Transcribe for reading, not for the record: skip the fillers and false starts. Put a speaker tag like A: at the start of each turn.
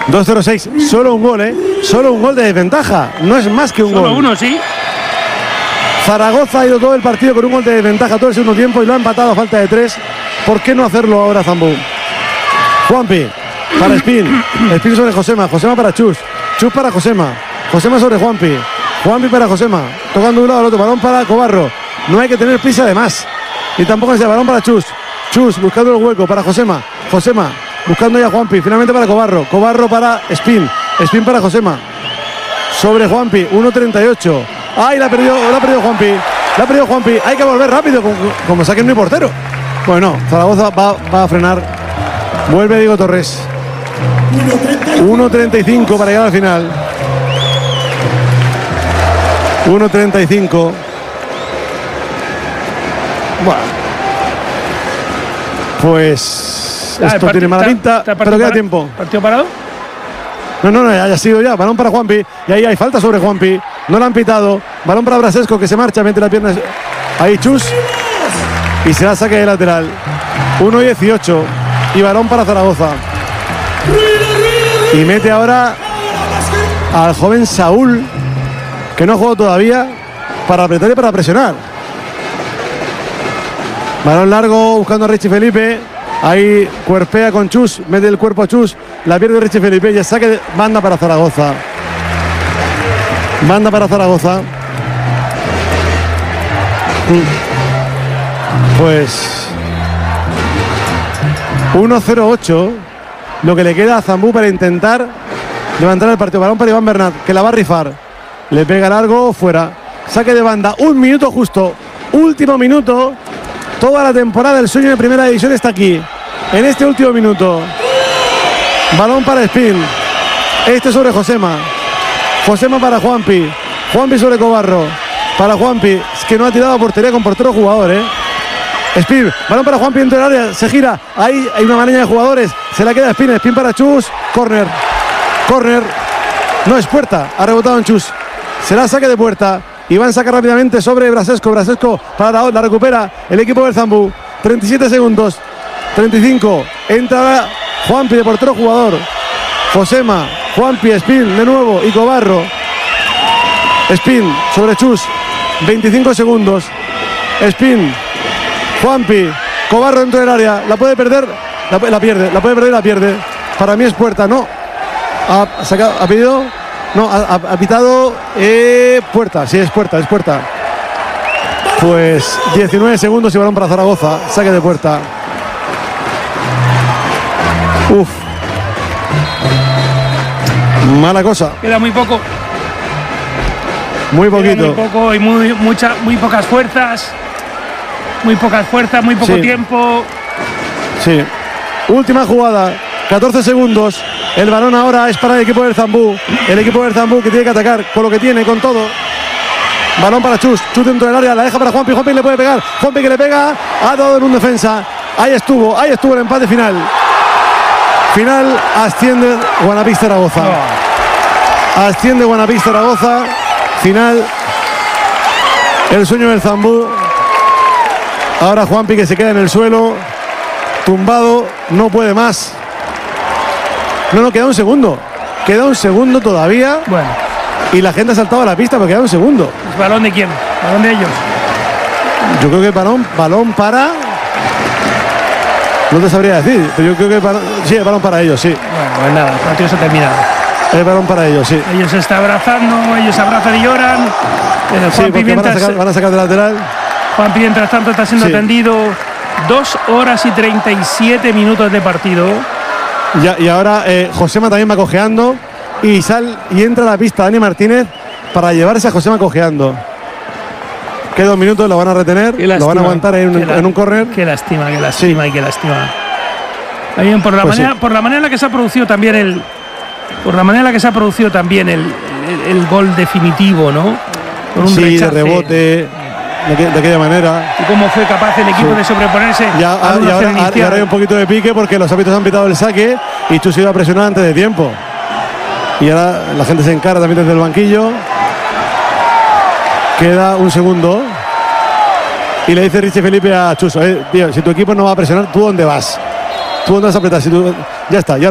A: 2-0-6, solo un gol, solo un gol de desventaja, no es más que un gol.
B: Solo uno, sí.
A: Zaragoza ha ido todo el partido con un gol de desventaja todo el segundo tiempo y lo ha empatado a falta de 3. ¿Por qué no hacerlo ahora Zambú? Juanpi para Espín, Espín sobre Josema, Josema para Chus, Chus para Josema, Josema sobre Juanpi, Juanpi para Josema, tocando de un lado al otro, balón para Cobarro. No hay que tener prisa de más. Y tampoco es el balón para Chus, Chus buscando el hueco para Josema, Josema buscando ya a Juanpi, finalmente para Cobarro, Cobarro para Espín, Espín para Josema, sobre Juanpi, 1.38. ¡Ay, la ha perdido Juanpi! La ha perdido Juanpi. Hay que volver rápido, como saquen mi portero. Bueno, Zaragoza va a frenar. Vuelve Diego Torres. 1.35 para llegar al final. 1.35. Bueno. Pues esto tiene mala pinta, pero queda tiempo.
B: ¿Partido parado?
A: No, ya ha sido ya. Balón para Juanpi. Y ahí hay falta sobre Juanpi. No la han pitado. Balón para Brasesco que se marcha, mete la pierna. Ahí Chus. Y se la saque de lateral. 1.18. Y balón para Zaragoza. Y mete ahora al joven Saúl, que no ha jugado todavía, para apretar y para presionar. Balón largo buscando a Richie Felipe. Ahí cuerpea con Chus, mete el cuerpo a Chus, la pierde Richie Felipe y el saque de banda para Zaragoza. Banda para Zaragoza. Pues 1-0-8 lo que le queda a Zambú para intentar levantar el partido. Balón para Iván Bernat, que la va a rifar. Le pega largo, fuera. Saque de banda, 1 minuto justo. Último minuto. Toda la temporada del sueño de primera división está aquí, en este último minuto. Balón para Espín. Este sobre Josema. Josema para Juanpi. Juanpi sobre Cobarro. Para Juanpi, es que no ha tirado a portería con portero jugador, Espín, balón para Juanpi dentro del área, se gira. Ahí hay una maraña de jugadores. Se la queda Espín, Espín para Chus. Córner. No es puerta, ha rebotado en Chus. Será saque de puerta. Iván saca rápidamente sobre Brasesco. Brasesco para la recupera el equipo del Zambú. 37 segundos. 35. Entra Juanpi de portero jugador. Josema, Juanpi, Espín de nuevo y Cobarro. Espín sobre Chus. 25 segundos. Espín, Juanpi, Cobarro dentro del área. La puede perder, la pierde. La puede perder y la pierde. Para mí es puerta, no. Ha pedido. No, ha pitado puerta, sí, es puerta. Pues 19 segundos y balón para Zaragoza, saque de puerta. Uf. Mala cosa.
B: Queda muy poco.
A: Muy poquito.
B: Muy poco y muy pocas fuerzas. Muy poco tiempo.
A: Sí. Última jugada, 14 segundos. El balón ahora es para el equipo del Zambú. El equipo del Zambú que tiene que atacar con lo que tiene, con todo. Balón para Chus. Chus dentro del área, la deja para Juanpi. Juanpi le puede pegar. Juanpi que le pega. Ha dado en un defensa. Ahí estuvo el empate final. Final, asciende Guanapix Zaragoza. Asciende Guanapix Zaragoza. Final, el sueño del Zambú. Ahora Juanpi que se queda en el suelo, tumbado, no puede más. No, queda un segundo. Queda un segundo todavía.
B: Bueno.
A: Y la gente ha saltado a la pista, pero queda un segundo.
B: ¿Es balón de quién? ¿Balón de ellos?
A: Yo creo que el balón para. No te sabría decir, pero yo creo que el balón para ellos, sí.
B: Bueno, pues nada, el partido se ha terminado.
A: El balón para ellos, sí.
B: Ellos se están abrazando, ellos se abrazan y lloran.
A: Sí, porque van a sacar de lateral.
B: Juanpi, mientras tanto, está siendo atendido. 2 horas y 37 minutos de partido.
A: Y ahora Josema también va cojeando y entra a la pista Dani Martínez para llevarse a Josema cojeando. Queda 2 minutos, lo van a retener, lo van a aguantar en un córner.
B: Qué lástima. También por la manera en la que se ha producido también el gol definitivo, ¿no? Por un rechace.
A: De rebote. De aquella manera.
B: ¿Y cómo fue capaz el equipo de sobreponerse?
A: Y ahora hay un poquito de pique porque los árbitros han pitado el saque y Chus iba a presionar antes de tiempo. Y ahora la gente se encara también desde el banquillo. Queda un segundo. Y le dice Richie Felipe a Chus: tío, si tu equipo no va a presionar, ¿tú dónde vas? ¿Tú dónde vas a apretar? Ya está.